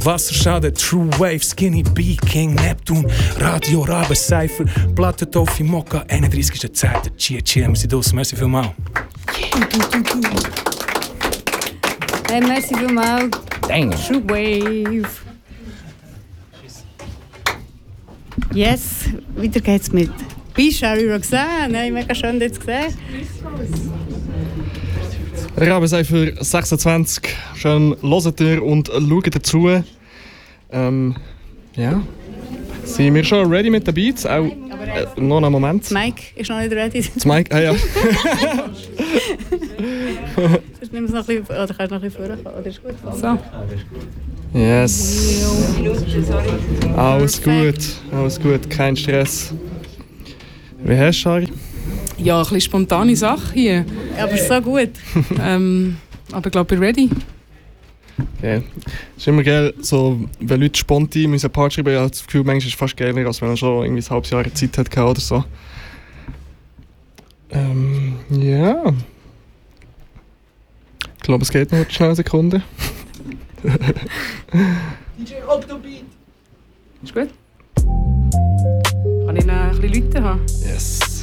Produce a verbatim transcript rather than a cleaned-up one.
Wasserschaden, True Wave, Skinny B, King Neptune, Radio Rabe, Cypher, Platte Toffee, Mokka, einunddreißigste Zeit, Chia Chia, wir sind draussen, merci vielmals. Hey, merci vielmals. Dang. True Wave. Yes, weiter geht's mit Bisha Roxanne. Hey, mega schön, dich zu sehen. Rabencypher sechsundzwanzig. Schön hört ihr und schaut dazu. Ähm, ja. Sind wir schon ready mit den Beats? Auch äh, noch einen Moment. Das Mike ist noch nicht ready. Das Mike, ah ja. Sonst nimm es noch ein bisschen, oder kannst du noch ein bisschen vorkommen, oder ist gut? So. Yes. Alles gut, alles gut, kein Stress. Wie hast du, Shari? Ja, ein bisschen spontane Sache hier. Aber so gut. ähm, aber ich glaube, ich bin ready. Okay. Es ist immer geil, so, wenn Leute spontan müssen Part schreiben, ich habe das Gefühl, manchmal ist es fast geiler, als wenn man schon irgendwie ein halbes Jahr Zeit hat oder so. Ähm, ja. Ich glaube, es geht noch schnell eine Sekunde. D J Octobeat! Ist gut? Kann ich noch ein bisschen Leute haben? Yes.